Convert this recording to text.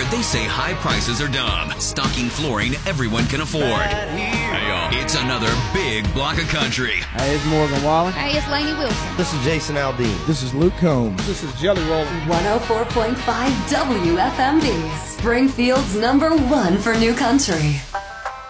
that they say high prices are dumb, stocking flooring everyone can afford. It's another big block of country. Hey, it's Morgan Wallen. Hey, it's Lainey Wilson. This is Jason Aldean. This is Luke Combs. This is Jelly Roll. 104.5 WFMD, Springfield's #1 for new country.